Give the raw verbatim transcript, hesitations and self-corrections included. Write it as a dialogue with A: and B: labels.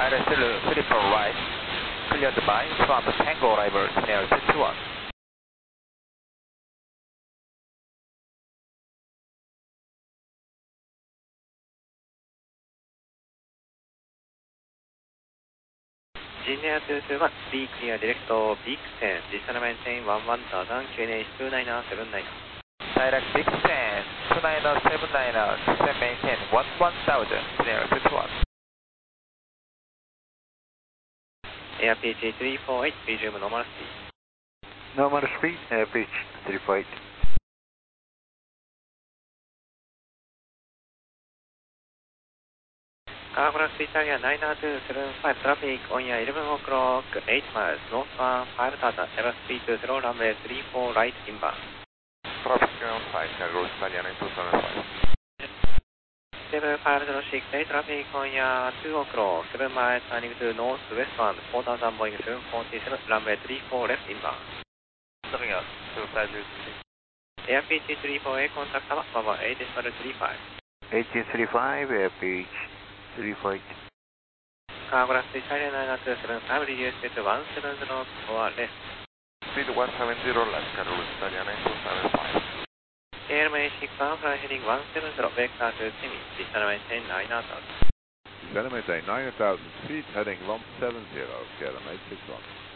A: R S L three four right, cleared by Swamp Tango arrival near two one.
B: Engineer two two one, be clear direct Big ten, descend maintain one one thousand, Q N H two nine seven nine.
A: Direct Big ten, two nine seven nine, descend maintain one one thousand, near two one.
B: Air P H three four eight, resume normal speed.
C: Normal speed, Air P H three four eight.
B: Carglass Italia nine two seven five, traffic on your eleven o'clock, eight miles, northbound five thousand, airspeed to zero, runway three four right inbound.
D: Traffic on five, Carglass Italia nine two seven five.
B: seven five zero six eight, traffic on your two o'clock, seven miles, turning to northwestbound, four thousand, Boeing seven forty-seven, runway three four left inbound.
D: Coming out, two five zero six.
B: Air P H three four eight, contact Tower, Bravo eight decimal three five.
C: eighteen thirty-five, Air P H three four eight.
B: Carglass Italia nine two seven five, reduce it to one seven zero or less.
D: Speed one seven zero left, Carglass Italia nine two seven five.
B: Airway six one, fly heading one seven zero, vector to Semi, descend maintain nine thousand.
E: Descend maintain nine thousand feet, heading one seven zero, Sierra Mate six one.